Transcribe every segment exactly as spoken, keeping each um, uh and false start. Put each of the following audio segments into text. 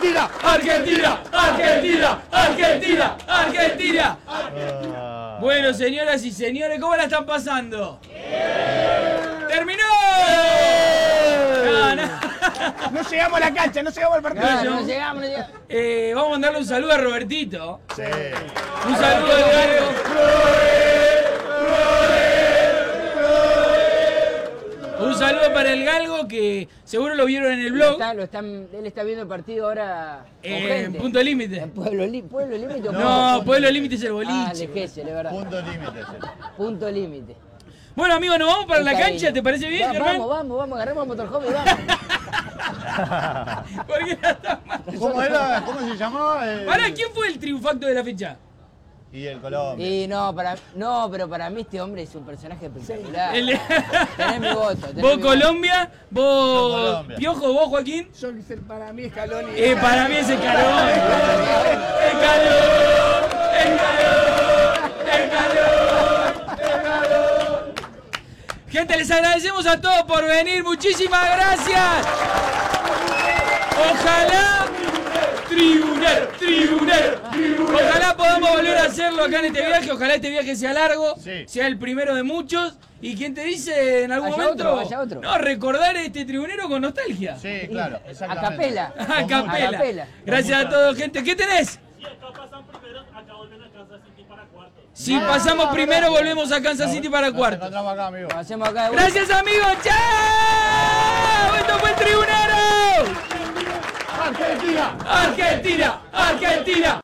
Argentina, Argentina, Argentina, Argentina, Argentina. Ah. Bueno, señoras y señores, ¿cómo la están pasando? ¡Terminó! No, no. No llegamos a la cancha, no llegamos al partido. No, No, no. no llegamos, no llegamos. Eh, vamos a mandarle un saludo a Robertito. Sí. Un saludo al Galgo. Un saludo para el Galgo que seguro lo vieron en el Lo blog. está- lo están- él está viendo el partido ahora con Eh, gente. punto límite. En Pueblo, Li- Pueblo Límite. o No, Punto- Pueblo Límite es el Ah, boliche. de Gesell, es verdad. Punto límite. sí. Punto Límite. Bueno, amigos, nos vamos para la Está cancha, bien. ¿te parece bien, Va- Germán? Vamos, vamos, vamos, agarremos el motorhome y vamos. Porque ya está mal. ¿Cómo era? ¿Cómo se llamaba? El- Pará, ¿quién fue el triunfacto de la fecha? Y el Colombia. Y no, para, no, pero para mí este hombre es un personaje espectacular. El- Tenés mi voto. tenés Vos mi Colombia, vos Yo Colombia. Piojo, vos Joaquín. Yo, para mí, Scaloni. Eh, para mí es el calor. El calor. El calor. El calor. El calor. Gente, les agradecemos a todos por venir. Muchísimas gracias. Ojalá. Tribunero, tribunero, tribunero. Ojalá podamos volver a hacerlo acá en este viaje. Ojalá este viaje sea largo, Sí. sea el primero de muchos. ¿Y quién te dice en algún Haya momento? otro, haya otro. No, recordar este tribunero con nostalgia. Sí, claro, A exactamente. capela. A capela. A capela. Gracias a todos, gente. ¿Qué tenés? Si acá pasan primero, acá vuelven a Kansas City para cuartos. Si pasamos primero, volvemos a Kansas City para Nos cuarto. encontramos acá, amigo. Lo hacemos acá de vuelta. Gracias, amigos. ¡Chao! Esto fue el tribunero. Argentina. Argentina, Argentina.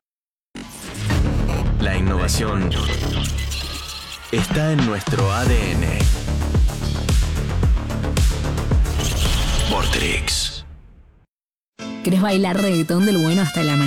La innovación está en nuestro A D N. Vortrix. ¿Querés bailar reggaetón del bueno hasta la mañana?